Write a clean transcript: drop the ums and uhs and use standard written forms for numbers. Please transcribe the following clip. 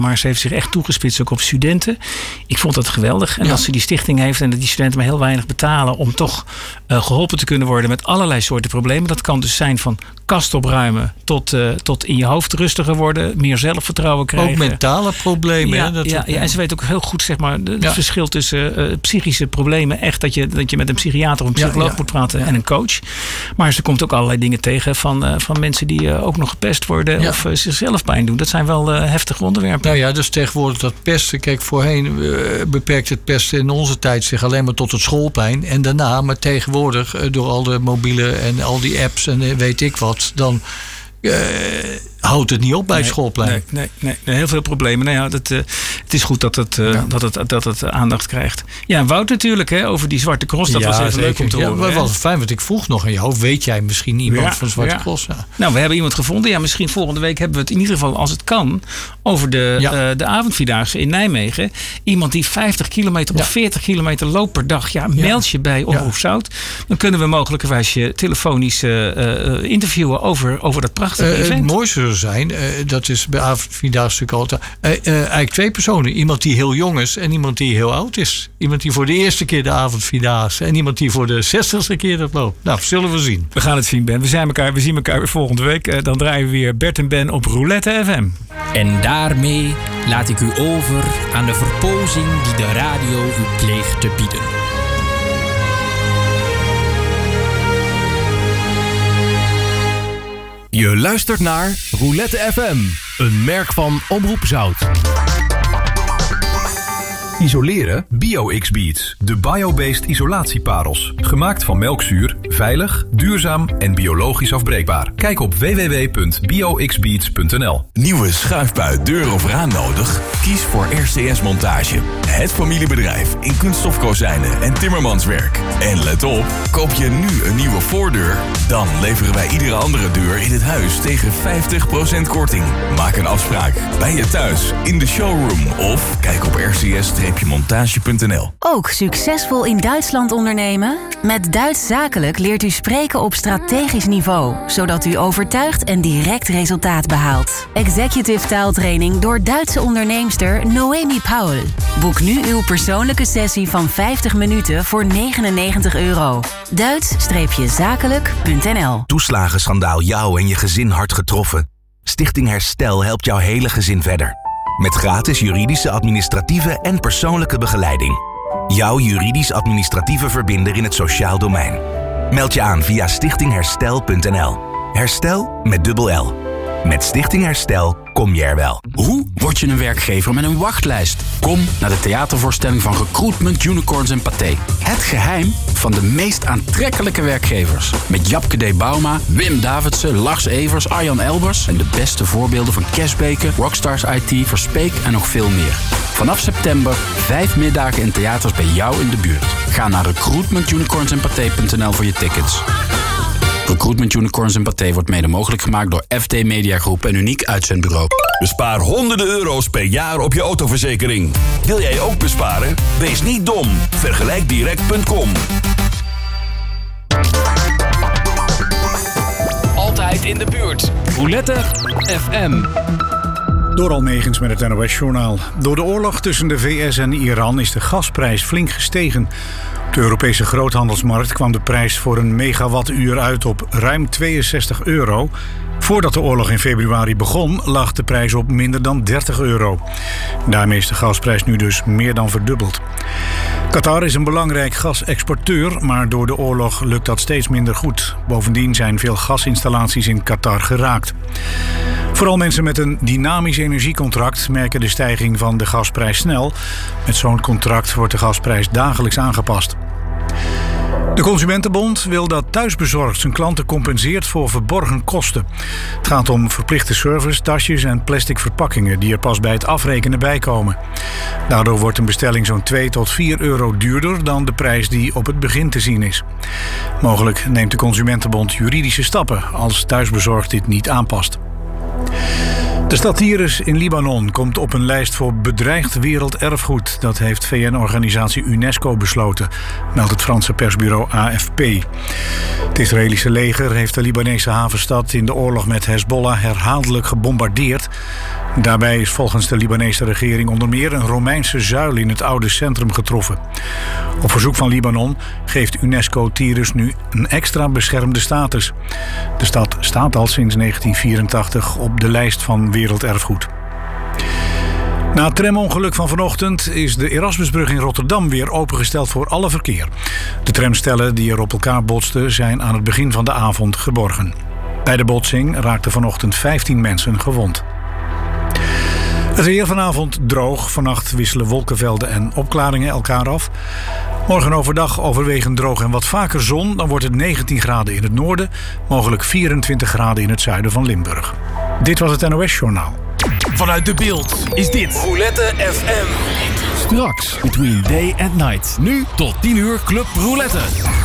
Maar ze heeft zich echt toegespitst ook op studenten. Ik vond dat geweldig. En als ze die stichting heeft en dat die studenten maar heel weinig betalen om toch geholpen te kunnen worden met allerlei soorten problemen. Dat kan dus zijn van kast opruimen tot in je hoofd rustiger worden, meer zelfvertrouwen krijgen. Ook mentale problemen. En ze weet ook heel goed zeg maar het verschil tussen psychische problemen. Echt dat je met een psychiater of een psycholoog moet praten en een coach. Maar ze komt ook allerlei dingen tegen van mensen die ook nog gepest worden of zichzelf pijn doen. Dat zijn wel heftige onderwerpen. Nou ja, dus tegenwoordig dat pesten. Kijk, voorheen beperkt het pesten in onze tijd zich alleen maar tot het schoolpijn. En daarna, maar tegenwoordig door al de mobiele en al die apps en weet ik wat, dan houdt het niet op bij het schoolplein. Nee, heel veel problemen. Nou ja, het is goed dat het aandacht krijgt. Ja, en Wout natuurlijk, hè, over die Zwarte Cross. Dat was even leuk om te horen. Dat was fijn, want ik vroeg nog aan jou. Weet jij misschien iemand van Zwarte Cross? Ja. Nou, we hebben iemand gevonden. Ja, misschien volgende week hebben we het in ieder geval, als het kan, over de avondvierdaagse in Nijmegen. Iemand die 50 kilometer of 40 kilometer loopt per dag. Ja, meld je bij Omroep Zout. Dan kunnen we mogelijkerwijs je telefonisch interviewen over dat prachtige event. Het mooiste zijn, dat is bij avondvierdaagse natuurlijk altijd eigenlijk twee personen. Iemand die heel jong is en iemand die heel oud is. Iemand die voor de eerste keer de avondvierdaagse en iemand die voor de 60ste keer dat loopt. Nou, zullen we zien. We gaan het zien, Ben. We zien elkaar weer volgende week. Dan draaien we weer Bert en Ben op Roulette FM. En daarmee laat ik u over aan de verpozing die de radio u pleegt te bieden. Je luistert naar Roulette FM, een merk van Omroep Zout. Isoleren? BioX-Beads, de bio-based isolatieparels. Gemaakt van melkzuur, veilig, duurzaam en biologisch afbreekbaar. Kijk op www.bioxbeads.nl. Nieuwe schuifbui, deur of raam nodig? Kies voor RCS Montage. Het familiebedrijf in kunststofkozijnen en timmermanswerk. En let op, koop je nu een nieuwe voordeur, dan leveren wij iedere andere deur in het huis tegen 50% korting. Maak een afspraak bij je thuis, in de showroom of kijk op rcs-montage.nl. Ook succesvol in Duitsland ondernemen? Met Duits Zakelijk leert u spreken op strategisch niveau, zodat u overtuigt en direct resultaat behaalt. Executive taaltraining door Duitse onderneemster Noemi Paul. Boek nu uw persoonlijke sessie van 50 minuten voor €99. Duits-zakelijk.nl. Toeslagenschandaal jou en je gezin hard getroffen? Stichting Herstel helpt jouw hele gezin verder. Met gratis juridische, administratieve en persoonlijke begeleiding. Jouw juridisch-administratieve verbinder in het sociaal domein. Meld je aan via stichtingherstel.nl. Herstel met dubbel L. Met Stichting Herstel kom je er wel. Hoe word je een werkgever met een wachtlijst? Kom naar de theatervoorstelling van Recruitment Unicorns en Pathé. Het geheim van de meest aantrekkelijke werkgevers. Met Japke D. Bauma, Wim Davidsen, Lars Evers, Arjan Elbers en de beste voorbeelden van Kesbeke, Rockstars IT, Verspeek en nog veel meer. Vanaf september 5 middagen in theaters bij jou in de buurt. Ga naar recruitmentunicornsandpathé.nl voor je tickets. Recruitment Unicorns en Pathé wordt mede mogelijk gemaakt door FD Media Groep en Uniek Uitzendbureau. Bespaar honderden euro's per jaar op je autoverzekering. Wil jij ook besparen? Wees niet dom. Vergelijkdirect.com. Altijd in de buurt. Roulette FM. Door Almegens met het NOS-journaal. Door de oorlog tussen de VS en Iran is de gasprijs flink gestegen. Op de Europese groothandelsmarkt kwam de prijs voor een megawattuur uit op ruim €62. Voordat de oorlog in februari begon, lag de prijs op minder dan €30. Daarmee is de gasprijs nu dus meer dan verdubbeld. Qatar is een belangrijk gasexporteur, maar door de oorlog lukt dat steeds minder goed. Bovendien zijn veel gasinstallaties in Qatar geraakt. Vooral mensen met een dynamisch energiecontract merken de stijging van de gasprijs snel. Met zo'n contract wordt de gasprijs dagelijks aangepast. De Consumentenbond wil dat Thuisbezorgd zijn klanten compenseert voor verborgen kosten. Het gaat om verplichte service, tasjes en plastic verpakkingen die er pas bij het afrekenen bijkomen. Daardoor wordt een bestelling zo'n €2 tot €4 duurder dan de prijs die op het begin te zien is. Mogelijk neemt de Consumentenbond juridische stappen als Thuisbezorgd dit niet aanpast. De stad Tyrus in Libanon komt op een lijst voor bedreigd werelderfgoed. Dat heeft VN-organisatie UNESCO besloten, meldt het Franse persbureau AFP. Het Israëlische leger heeft de Libanese havenstad in de oorlog met Hezbollah herhaaldelijk gebombardeerd. Daarbij is volgens de Libanese regering onder meer een Romeinse zuil in het oude centrum getroffen. Op verzoek van Libanon geeft UNESCO Tyrus nu een extra beschermde status. De stad staat al sinds 1984 op de lijst van werelderfgoed. Na het tramongeluk van vanochtend is de Erasmusbrug in Rotterdam weer opengesteld voor alle verkeer. De tramstellen die er op elkaar botsten zijn aan het begin van de avond geborgen. Bij de botsing raakten vanochtend 15 mensen gewond. Het weer vanavond droog. Vannacht wisselen wolkenvelden en opklaringen elkaar af. Morgen overdag overwegend droog en wat vaker zon. Dan wordt het 19 graden in het noorden. Mogelijk 24 graden in het zuiden van Limburg. Dit was het NOS Journaal. Vanuit De Bilt is dit Roulette FM. Straks, between day and night. Nu tot 10 uur Club Roulette.